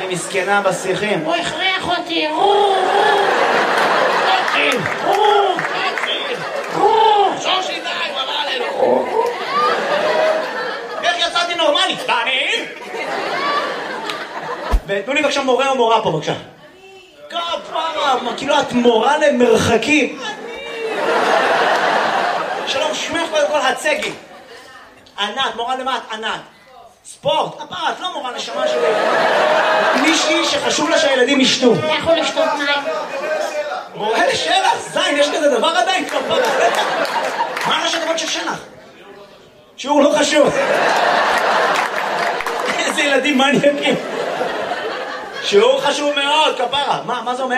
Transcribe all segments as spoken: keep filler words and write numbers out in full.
היא מסכנה בשיחים. הוא הכריח אותי, רו, רו, רו, רו, שושי די, הוא אמר עלינו. איך יצאתי נורמלי? דני? ותנו לי בבקשה מורה או מורה פה בבקשה. כפרה, כאילו את מורה למרחקים. שלום, שמך קודם כל הצגי. ענת, מורה למה את ענת? ספורט, כפרה, את לא מורה נשמה שלי. מישהי שחשוב לה שהילדים ישתו. לכו לשתות מים. מורה לשלח, זין, יש כזה דבר עדיין כפרה. מה ראשי תיבות של שלח? שיעור לא חשוב. איזה ילדים מניאקים. שיעור חשוב מאוד, כפרה. מה, מה זה אומר?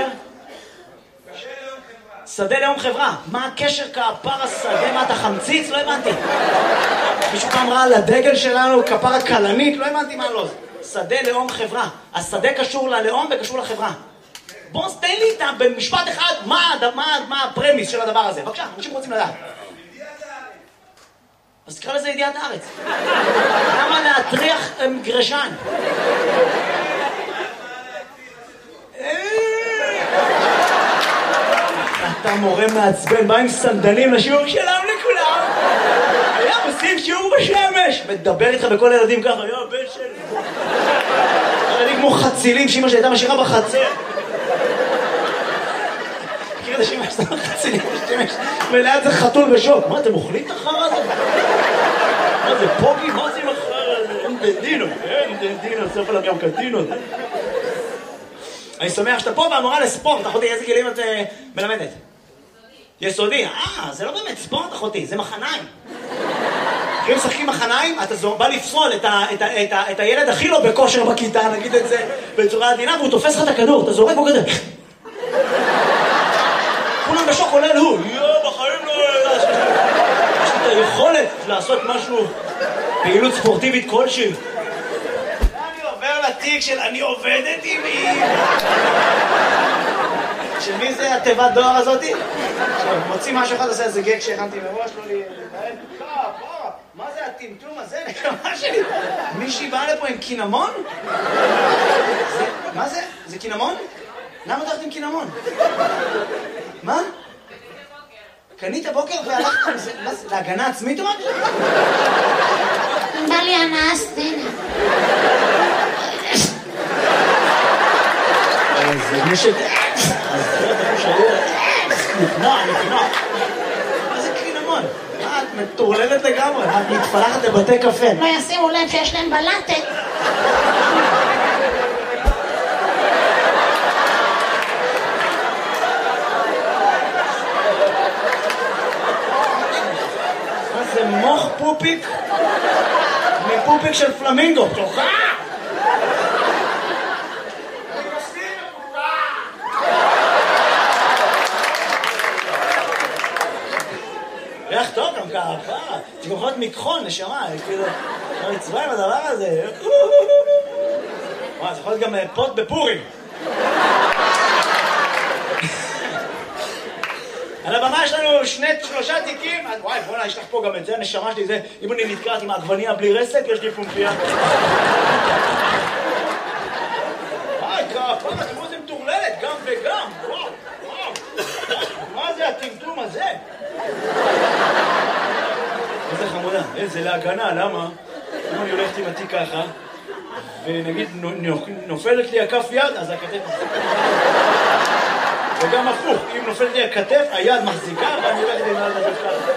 שדה לאום חברה. מה הקשר כפרה שדה? מה אתה חמציץ? לא הבנתי. מישהו פעם ראה על הדגל שלנו כפרה קלנית? לא הבנתי מה לא. שדה לאום חברה. השדה קשור ללאום וקשור לחברה. בוא תן לי איתה במשפט אחד מה, מה, מה הפרמיס של הדבר הזה. בבקשה, אנשים רוצים לדעת. אז תקרא לזה ידיעת הארץ. למה להטריח גרשן? אתה מורה מעצבן, בא עם סנדלים לשיעור שלם לכולם. היה עושים שיעור בשמש. מדבר איתך בכל הילדים ככה, היה הבן שלי. ילדים כמו חצילים שאמא שהייתה משאירה בחצר. מכיר את השמש, אתה חצילים בשמש. וליד זה חתול בשוק. מה, אתם אוכלים את החרא הזה? מה זה פוגי? מה זה עם החרא הזה? אין דדינו, אין דדינו, סוף עליו גם קטינות. אני שמח שאתה פה והמורה לספורט, אחותי, איזה גילים את מלמדת? יסודי. אה, זה לא באמת ספורט, אחותי, זה מחניים. אם משחקים מחניים, אתה בא לפסול את, ה, את, ה, את, ה, את הילד הכי לא בכושר בכיתה, נגיד את זה בצורה עדינה, והוא תופס לך את הכדור, אתה זורק בו כזה. כולם בשוק עולה הוא. יואו, בחיים לא... יש לי את היכולת לעשות משהו, פעילות ספורטיבית כלשהי. לתיק של אני עובדת עם מי. של מי זה התיבת דואר הזאתי? מוציא משהו אחד, עושה איזה גג שהכנתי מראש, לא לי... מה זה הטמטום הזה? נקמה שלי. מישהי באה לפה עם קינמון? מה זה? זה קינמון? למה אתה הולכת עם קינמון? מה? קנית הבוקר והלכת עם זה? להגנה עצמית או מה? בא לי אנסטין. זה נשק... נפנוע, נפנוע. מה זה קינמון? מה, את מטורללת לגמרי? את מתפלחת לבתי קפה. לא ישימו לב שיש להם בלטת. מה זה מוח פופיק? מפופיק של פלמינגו. תוכה! ריח טוב גם ככה, זה גם יכול להיות מקחון, נשמה, כאילו, לא נצבע עם הדבר הזה. וואי, זה יכול להיות גם פוט בפורים. על הבמה יש לנו שני, שלושה תיקים, וואי, בוא'נה, יש לך פה גם את זה, הנשמה שלי זה, אם אני נתקעת עם העגבניה בלי רסק, יש לי פומפיה. וואי, כפרה, תראו זה מטורללת, גם וגם, וואו, וואו. מה זה הטמטום הזה? איזה חמודה, איזה להגנה, למה? אם אני הולכת עם התיק ככה, ונגיד נופלת לי הכף יד, אז הכתף מחזיקה. וגם הפוך, אם נופלת לי הכתף, היד מחזיקה, ואני הולכת עם היד הזה ככה.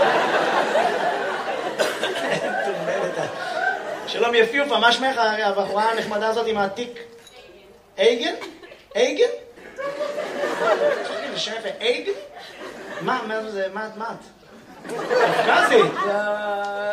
שלום יפיופה, מה שמך הבחורה הנחמדה הזאת עם התיק? אייגן? אייגן? זה שם יפה, אייגן? מה, מה זה, מה את? קפקזית?